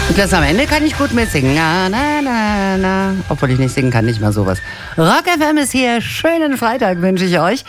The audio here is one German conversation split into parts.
Und das am Ende kann ich gut mitsingen. Na, na, na, na. Obwohl ich nicht singen kann, nicht mal sowas. Rock FM ist hier. Schönen Freitag wünsche ich euch.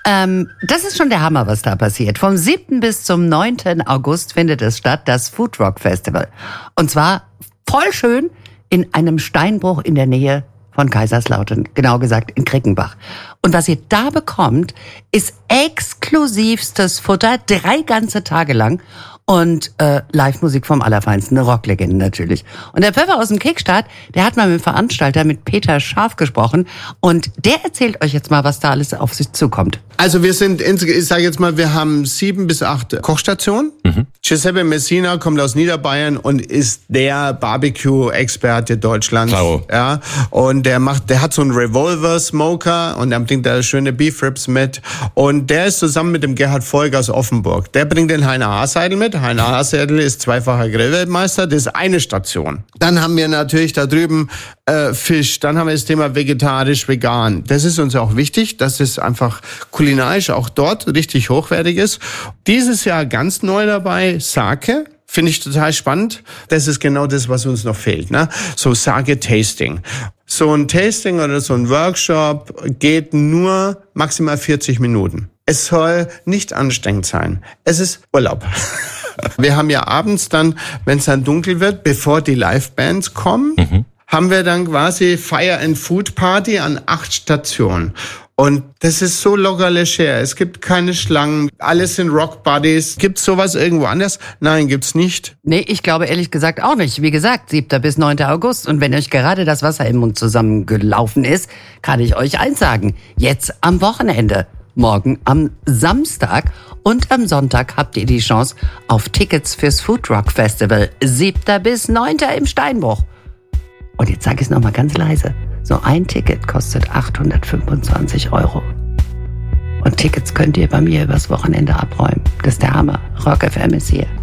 Das ist schon der Hammer, was da passiert. Vom 7. bis zum 9. August findet es statt, das Food Rock Festival. Und zwar voll schön in einem Steinbruch in der Nähe von Kaiserslautern, genau gesagt in Krickenbach. Und was ihr da bekommt, ist exklusivstes Futter, 3 ganze Tage lang. Und Live-Musik vom Allerfeinsten, eine Rocklegende natürlich. Und der Pfeffer aus dem Kickstart, der hat mal mit dem Veranstalter, mit Peter Scharf gesprochen. Und der erzählt euch jetzt mal, was da alles auf sich zukommt. Also wir sind, ich sage jetzt mal, wir haben 7 bis 8 Kochstationen. Giuseppe Messina kommt aus Niederbayern und ist der Barbecue-Experte Deutschlands. Bravo. Ja, und der hat so einen Revolver-Smoker und dann bringt er schöne Beef Ribs mit. Und der ist zusammen mit dem Gerhard Volk aus Offenburg. Der bringt den Heiner Haarseidel mit. Heiner Haarseidel ist 2-facher Grillweltmeister. Das ist eine Station. Dann haben wir natürlich da drüben Fisch. Dann haben wir das Thema vegetarisch, vegan. Das ist uns auch wichtig, dass es einfach kulinarisch auch dort richtig hochwertig ist. Dieses Jahr ganz neu dabei, Sake. Finde ich total spannend. Das ist genau das, was uns noch fehlt, ne? So Sake-Tasting. So ein Tasting oder so ein Workshop geht nur maximal 40 Minuten. Es soll nicht anstrengend sein. Es ist Urlaub. Wir haben ja abends dann, wenn es dann dunkel wird, bevor die Live-Bands kommen, haben wir dann quasi Fire and Food Party an 8 Stationen. Und das ist so locker leger. Es gibt keine Schlangen. Alles sind Rock Buddies. Gibt's sowas irgendwo anders? Nein, gibt's nicht. Nee, ich glaube ehrlich gesagt auch nicht. Wie gesagt, 7. bis 9. August. Und wenn euch gerade das Wasser im Mund zusammengelaufen ist, kann ich euch eins sagen. Jetzt am Wochenende. Morgen am Samstag und am Sonntag habt ihr die Chance auf Tickets fürs Food Rock Festival. 7. bis 9. im Steinbruch. Und jetzt sage ich es nochmal ganz leise. So ein Ticket kostet 825 €. Und Tickets könnt ihr bei mir übers Wochenende abräumen. Das ist der Hammer. Rock FM ist hier.